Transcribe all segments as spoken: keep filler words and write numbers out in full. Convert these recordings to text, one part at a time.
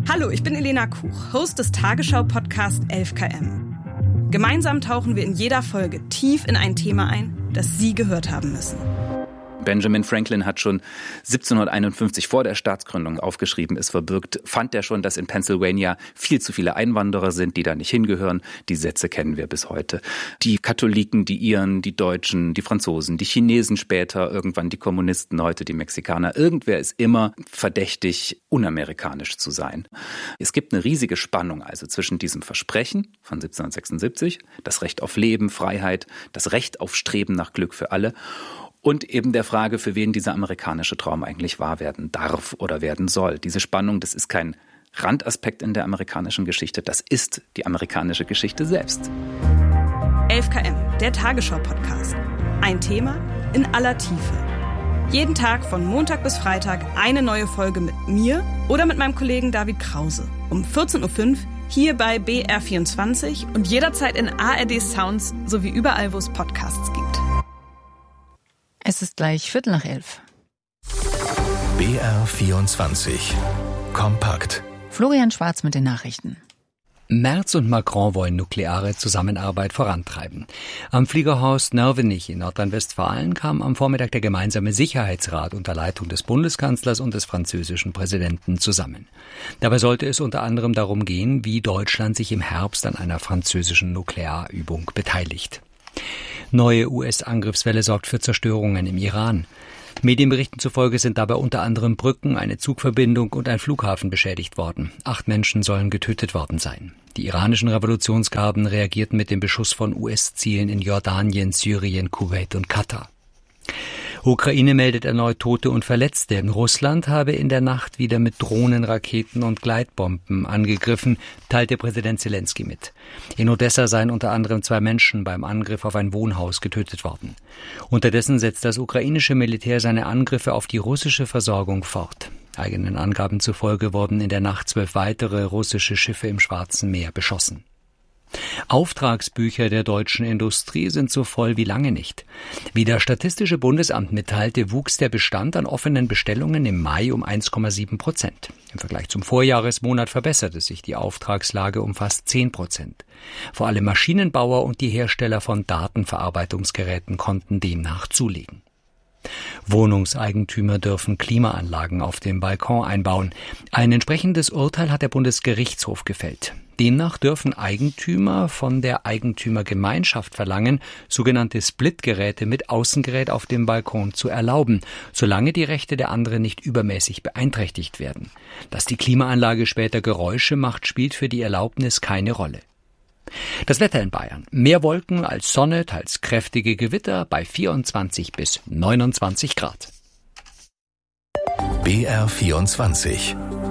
Hallo, ich bin Elena Kuch, Host des Tagesschau-Podcasts elf Kilometer. Gemeinsam tauchen wir in jeder Folge tief in ein Thema ein, das Sie gehört haben müssen. Benjamin Franklin hat schon siebzehnhunderteinundfünfzig vor der Staatsgründung aufgeschrieben, ist verbürgt, fand er schon, dass in Pennsylvania viel zu viele Einwanderer sind, die da nicht hingehören. Die Sätze kennen wir bis heute. Die Katholiken, die Iren, die Deutschen, die Franzosen, die Chinesen später, irgendwann die Kommunisten, heute die Mexikaner. Irgendwer ist immer verdächtig, unamerikanisch zu sein. Es gibt eine riesige Spannung also zwischen diesem Versprechen von siebzehnhundertsechsundsiebzig, das Recht auf Leben, Freiheit, das Recht auf Streben nach Glück für alle, und eben der Frage, für wen dieser amerikanische Traum eigentlich wahr werden darf oder werden soll. Diese Spannung, das ist kein Randaspekt in der amerikanischen Geschichte, das ist die amerikanische Geschichte selbst. elf Kilometer, der Tagesschau-Podcast. Ein Thema in aller Tiefe. Jeden Tag von Montag bis Freitag eine neue Folge mit mir oder mit meinem Kollegen David Krause. Um vierzehn Uhr fünf hier bei B R vierundzwanzig und jederzeit in A R D Sounds sowie überall, wo es Podcasts gibt. Es ist gleich Viertel nach elf. B R vierundzwanzig. Kompakt. Florian Schwarz mit den Nachrichten. Merz und Macron wollen nukleare Zusammenarbeit vorantreiben. Am Fliegerhorst Nörvenich in Nordrhein-Westfalen kam am Vormittag der gemeinsame Sicherheitsrat unter Leitung des Bundeskanzlers und des französischen Präsidenten zusammen. Dabei sollte es unter anderem darum gehen, wie Deutschland sich im Herbst an einer französischen Nuklearübung beteiligt. Neue U S-Angriffswelle sorgt für Zerstörungen im Iran. Medienberichten zufolge sind dabei unter anderem Brücken, eine Zugverbindung und ein Flughafen beschädigt worden. Acht Menschen sollen getötet worden sein. Die iranischen Revolutionsgarden reagierten mit dem Beschuss von U S-Zielen in Jordanien, Syrien, Kuwait und Katar. Ukraine meldet erneut Tote und Verletzte. Russland habe in der Nacht wieder mit Drohnen, Raketen und Gleitbomben angegriffen, teilte Präsident Zelensky mit. In Odessa seien unter anderem zwei Menschen beim Angriff auf ein Wohnhaus getötet worden. Unterdessen setzt das ukrainische Militär seine Angriffe auf die russische Versorgung fort. Eigenen Angaben zufolge wurden in der Nacht zwölf weitere russische Schiffe im Schwarzen Meer beschossen. Auftragsbücher der deutschen Industrie sind so voll wie lange nicht. Wie das Statistische Bundesamt mitteilte, wuchs der Bestand an offenen Bestellungen im Mai um eins Komma sieben Prozent. Im Vergleich zum Vorjahresmonat verbesserte sich die Auftragslage um fast zehn Prozent. Vor allem Maschinenbauer und die Hersteller von Datenverarbeitungsgeräten konnten demnach zulegen. Wohnungseigentümer dürfen Klimaanlagen auf dem Balkon einbauen. Ein entsprechendes Urteil hat der Bundesgerichtshof gefällt. Demnach dürfen Eigentümer von der Eigentümergemeinschaft verlangen, sogenannte Splitgeräte mit Außengerät auf dem Balkon zu erlauben, solange die Rechte der anderen nicht übermäßig beeinträchtigt werden. Dass die Klimaanlage später Geräusche macht, spielt für die Erlaubnis keine Rolle. Das Wetter in Bayern. Mehr Wolken als Sonne, teils kräftige Gewitter bei vierundzwanzig bis neunundzwanzig Grad. B R vierundzwanzig.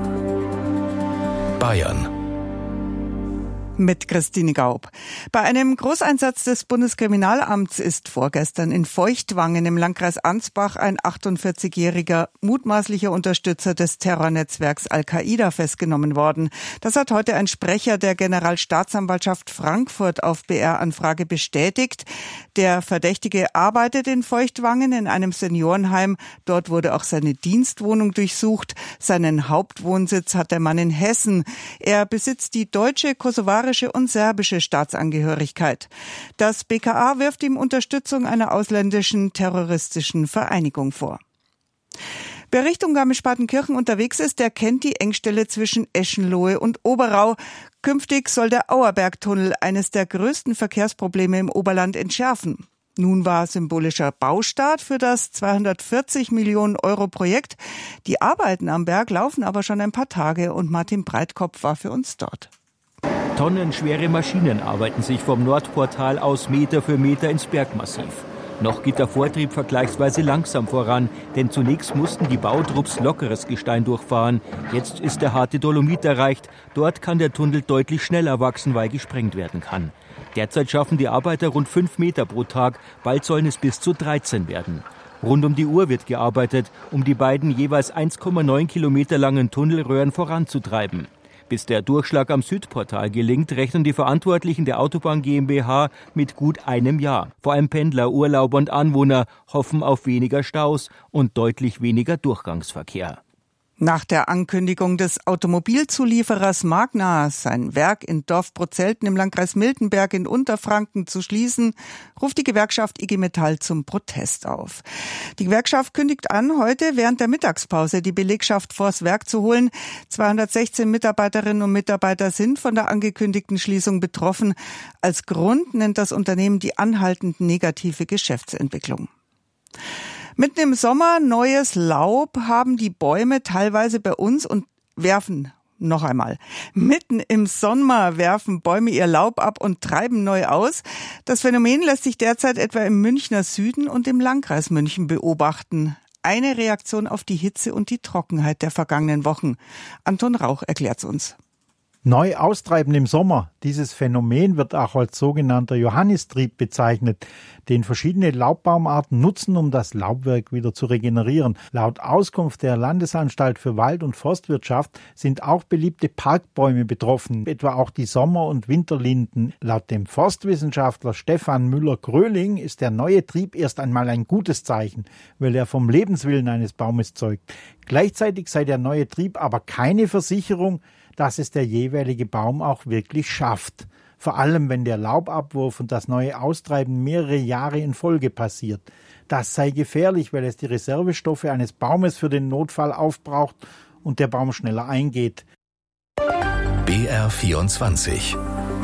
Bayern. Mit Christine Gaub. Bei einem Großeinsatz des Bundeskriminalamts ist vorgestern in Feuchtwangen im Landkreis Ansbach ein achtundvierzigjähriger mutmaßlicher Unterstützer des Terrornetzwerks Al-Qaida festgenommen worden. Das hat heute ein Sprecher der Generalstaatsanwaltschaft Frankfurt auf B R-Anfrage bestätigt. Der Verdächtige arbeitet in Feuchtwangen in einem Seniorenheim. Dort wurde auch seine Dienstwohnung durchsucht. Seinen Hauptwohnsitz hat der Mann in Hessen. Er besitzt die deutsche, kosovarische und serbische Staatsangehörigkeit. Das B K A wirft ihm Unterstützung einer ausländischen terroristischen Vereinigung vor. Wer Richtung Garmisch-Partenkirchen unterwegs ist, der kennt die Engstelle zwischen Eschenlohe und Oberau. Künftig soll der Auerbergtunnel eines der größten Verkehrsprobleme im Oberland entschärfen. Nun war symbolischer Baustart für das zweihundertvierzig Millionen Euro Projekt. Die Arbeiten am Berg laufen aber schon ein paar Tage und Martin Breitkopf war für uns dort. Tonnenschwere Maschinen arbeiten sich vom Nordportal aus Meter für Meter ins Bergmassiv. Noch geht der Vortrieb vergleichsweise langsam voran, denn zunächst mussten die Bautrupps lockeres Gestein durchfahren. Jetzt ist der harte Dolomit erreicht. Dort kann der Tunnel deutlich schneller wachsen, weil gesprengt werden kann. Derzeit schaffen die Arbeiter rund fünf Meter pro Tag, bald sollen es bis zu dreizehn werden. Rund um die Uhr wird gearbeitet, um die beiden jeweils eins Komma neun Kilometer langen Tunnelröhren voranzutreiben. Bis der Durchschlag am Südportal gelingt, rechnen die Verantwortlichen der Autobahn GmbH mit gut einem Jahr. Vor allem Pendler, Urlauber und Anwohner hoffen auf weniger Staus und deutlich weniger Durchgangsverkehr. Nach der Ankündigung des Automobilzulieferers Magna, sein Werk in Dorfbrozelten im Landkreis Miltenberg in Unterfranken zu schließen, ruft die Gewerkschaft I G Metall zum Protest auf. Die Gewerkschaft kündigt an, heute während der Mittagspause die Belegschaft vors Werk zu holen. zweihundertsechzehn Mitarbeiterinnen und Mitarbeiter sind von der angekündigten Schließung betroffen. Als Grund nennt das Unternehmen die anhaltend negative Geschäftsentwicklung. Mitten im Sommer neues Laub haben die Bäume teilweise bei uns und werfen, noch einmal, mitten im Sommer werfen Bäume ihr Laub ab und treiben neu aus. Das Phänomen lässt sich derzeit etwa im Münchner Süden und im Landkreis München beobachten. Eine Reaktion auf die Hitze und die Trockenheit der vergangenen Wochen. Anton Rauch erklärt's uns. Neu austreiben im Sommer. Dieses Phänomen wird auch als sogenannter Johannistrieb bezeichnet, den verschiedene Laubbaumarten nutzen, um das Laubwerk wieder zu regenerieren. Laut Auskunft der Landesanstalt für Wald- und Forstwirtschaft sind auch beliebte Parkbäume betroffen, etwa auch die Sommer- und Winterlinden. Laut dem Forstwissenschaftler Stefan Müller-Gröling ist der neue Trieb erst einmal ein gutes Zeichen, weil er vom Lebenswillen eines Baumes zeugt. Gleichzeitig sei der neue Trieb aber keine Versicherung, dass es der jeweilige Baum auch wirklich schafft. Vor allem, wenn der Laubabwurf und das neue Austreiben mehrere Jahre in Folge passiert. Das sei gefährlich, weil es die Reservestoffe eines Baumes für den Notfall aufbraucht und der Baum schneller eingeht. B R vierundzwanzig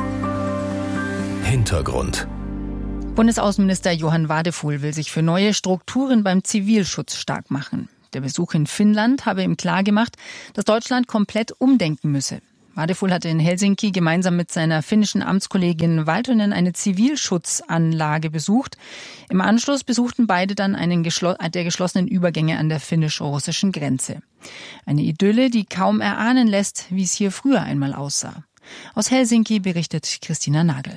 Hintergrund. Bundesaußenminister Johann Wadefuhl will sich für neue Strukturen beim Zivilschutz stark machen. Der Besuch in Finnland habe ihm klargemacht, dass Deutschland komplett umdenken müsse. Wadefuhl hatte in Helsinki gemeinsam mit seiner finnischen Amtskollegin Valtonen eine Zivilschutzanlage besucht. Im Anschluss besuchten beide dann einen geschlo- der geschlossenen Übergänge an der finnisch-russischen Grenze. Eine Idylle, die kaum erahnen lässt, wie es hier früher einmal aussah. Aus Helsinki berichtet Christina Nagel.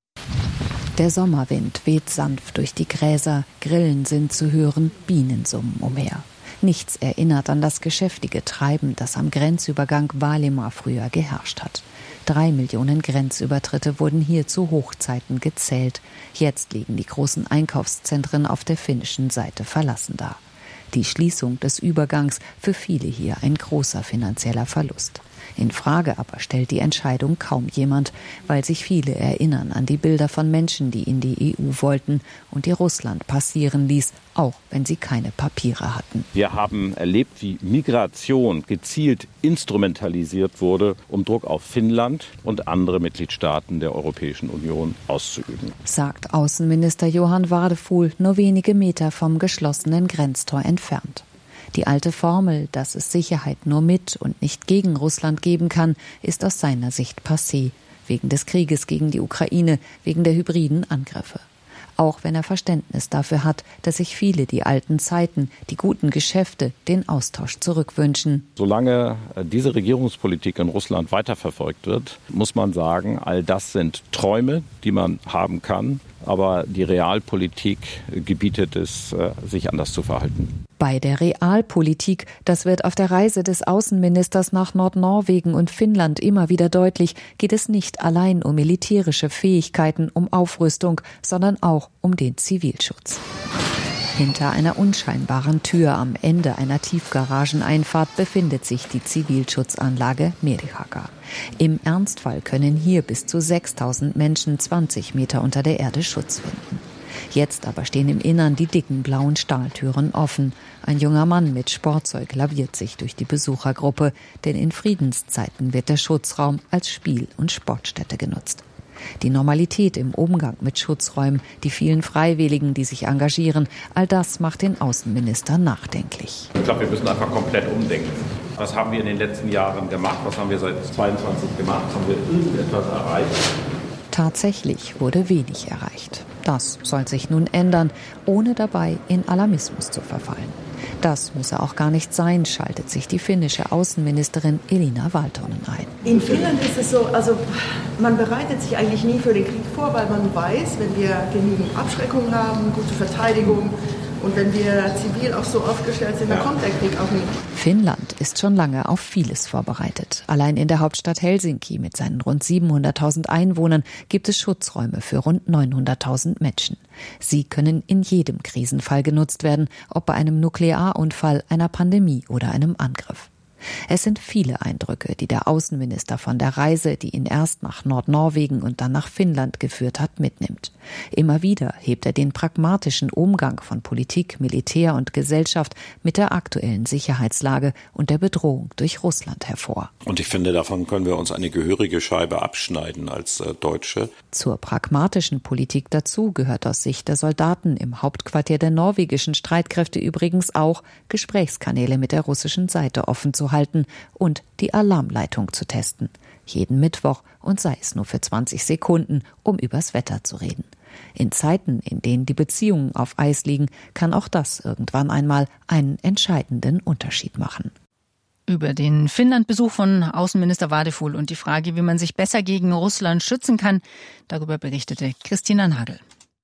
Der Sommerwind weht sanft durch die Gräser, Grillen sind zu hören, Bienen summen umher. Nichts erinnert an das geschäftige Treiben, das am Grenzübergang Vaalimaa früher geherrscht hat. Drei Millionen Grenzübertritte wurden hier zu Hochzeiten gezählt. Jetzt liegen die großen Einkaufszentren auf der finnischen Seite verlassen da. Die Schließung des Übergangs für viele hier ein großer finanzieller Verlust. In Frage aber stellt die Entscheidung kaum jemand, weil sich viele erinnern an die Bilder von Menschen, die in die E U wollten und die Russland passieren ließ, auch wenn sie keine Papiere hatten. Wir haben erlebt, wie Migration gezielt instrumentalisiert wurde, um Druck auf Finnland und andere Mitgliedstaaten der Europäischen Union auszuüben. Sagt Außenminister Johann Wadefuhl, nur wenige Meter vom geschlossenen Grenztor entfernt. Die alte Formel, dass es Sicherheit nur mit und nicht gegen Russland geben kann, ist aus seiner Sicht passé. Wegen des Krieges gegen die Ukraine, wegen der hybriden Angriffe. Auch wenn er Verständnis dafür hat, dass sich viele die alten Zeiten, die guten Geschäfte, den Austausch zurückwünschen. Solange diese Regierungspolitik in Russland weiterverfolgt wird, muss man sagen, all das sind Träume, die man haben kann. Aber die Realpolitik gebietet es, sich anders zu verhalten. Bei der Realpolitik, das wird auf der Reise des Außenministers nach Nordnorwegen und Finnland immer wieder deutlich, geht es nicht allein um militärische Fähigkeiten, um Aufrüstung, sondern auch um den Zivilschutz. Hinter einer unscheinbaren Tür am Ende einer Tiefgarageneinfahrt befindet sich die Zivilschutzanlage Merihaga. Im Ernstfall können hier bis zu sechstausend Menschen zwanzig Meter unter der Erde Schutz finden. Jetzt aber stehen im Innern die dicken blauen Stahltüren offen. Ein junger Mann mit Sportzeug laviert sich durch die Besuchergruppe, denn in Friedenszeiten wird der Schutzraum als Spiel- und Sportstätte genutzt. Die Normalität im Umgang mit Schutzräumen, die vielen Freiwilligen, die sich engagieren, all das macht den Außenminister nachdenklich. Ich glaube, wir müssen einfach komplett umdenken. Was haben wir in den letzten Jahren gemacht? Was haben wir seit zweiundzwanzig gemacht? Haben wir irgendetwas erreicht? Tatsächlich wurde wenig erreicht. Das soll sich nun ändern, ohne dabei in Alarmismus zu verfallen. Das müsse auch gar nicht sein, schaltet sich die finnische Außenministerin Elina Valtonen ein. In Finnland ist es so, also man bereitet sich eigentlich nie für den Krieg vor, weil man weiß, wenn wir genügend Abschreckung haben, gute Verteidigung und wenn wir zivil auch so aufgestellt sind, dann kommt der Krieg auch nicht. Finnland ist schon lange auf vieles vorbereitet. Allein in der Hauptstadt Helsinki mit seinen rund siebenhunderttausend Einwohnern gibt es Schutzräume für rund neunhunderttausend Menschen. Sie können in jedem Krisenfall genutzt werden, ob bei einem Nuklearunfall, einer Pandemie oder einem Angriff. Es sind viele Eindrücke, die der Außenminister von der Reise, die ihn erst nach Nordnorwegen und dann nach Finnland geführt hat, mitnimmt. Immer wieder hebt er den pragmatischen Umgang von Politik, Militär und Gesellschaft mit der aktuellen Sicherheitslage und der Bedrohung durch Russland hervor. Und ich finde, davon können wir uns eine gehörige Scheibe abschneiden als äh, Deutsche. Zur pragmatischen Politik dazu gehört aus Sicht der Soldaten im Hauptquartier der norwegischen Streitkräfte übrigens auch, Gesprächskanäle mit der russischen Seite offen zu halten und die Alarmleitung zu testen. Jeden Mittwoch und sei es nur für zwanzig Sekunden, um übers Wetter zu reden. In Zeiten, in denen die Beziehungen auf Eis liegen, kann auch das irgendwann einmal einen entscheidenden Unterschied machen. Über den Finnland-Besuch von Außenminister Wadefuhl und die Frage, wie man sich besser gegen Russland schützen kann, darüber berichtete Christina Nagel.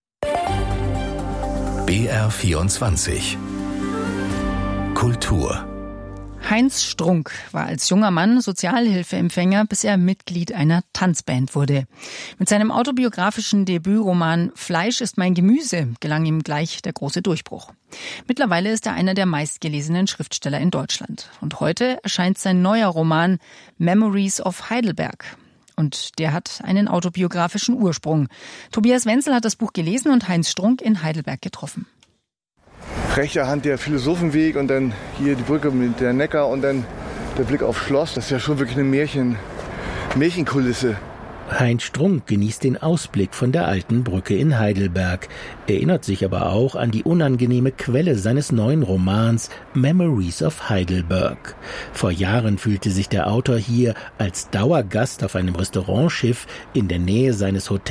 B R vierundzwanzig Kultur. Heinz Strunk war als junger Mann Sozialhilfeempfänger, bis er Mitglied einer Tanzband wurde. Mit seinem autobiografischen Debütroman Fleisch ist mein Gemüse gelang ihm gleich der große Durchbruch. Mittlerweile ist er einer der meistgelesenen Schriftsteller in Deutschland. Und heute erscheint sein neuer Roman Memories of Heidelberg. Und der hat einen autobiografischen Ursprung. Tobias Wenzel hat das Buch gelesen und Heinz Strunk in Heidelberg getroffen. Rechter Hand der Philosophenweg und dann hier die Brücke mit der Neckar und dann der Blick aufs Schloss. Das ist ja schon wirklich eine Märchen, Märchenkulisse. Heinz Strunk genießt den Ausblick von der alten Brücke in Heidelberg, erinnert sich aber auch an die unangenehme Quelle seines neuen Romans Memories of Heidelberg. Vor Jahren fühlte sich der Autor hier als Dauergast auf einem Restaurantschiff in der Nähe seines Hotels